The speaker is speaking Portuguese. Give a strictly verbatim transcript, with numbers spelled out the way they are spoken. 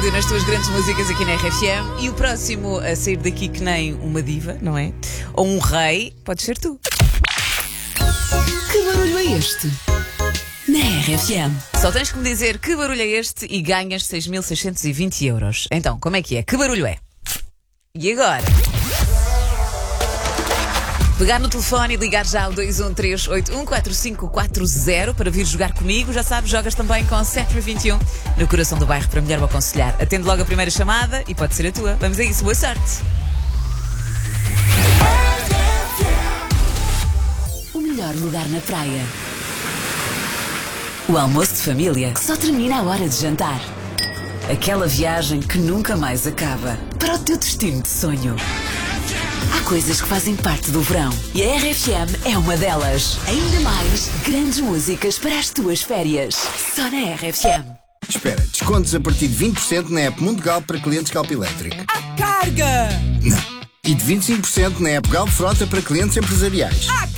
rádio nas tuas grandes músicas aqui na R F M. E o próximo a sair daqui que nem uma diva, não é? Ou um rei, pode ser tu. Que barulho é este? Na R F M. Só tens que me dizer que barulho é este e ganhas seis mil seiscentos e vinte euros. Então, como é que é? Que barulho é? E agora? Pegar no telefone e ligar já ao dois um três oito um quatro cinco quatro zero para vir jogar comigo. Já sabes, jogas também com sete por vinte e um no coração do bairro para melhor me aconselhar. Atende logo a primeira chamada e pode ser a tua. Vamos a isso, boa sorte. O melhor lugar na praia. O almoço de família que só termina à hora de jantar. Aquela viagem que nunca mais acaba para o teu destino de sonho. Há coisas que fazem parte do verão e a R F M é uma delas. Ainda mais grandes músicas para as tuas férias. Só na R F M. Espera, descontos a partir de vinte por cento na app Mundo Galp para clientes Galp Elétrico. À carga! Não. E de vinte e cinco por cento na app Galp Frota para clientes empresariais. À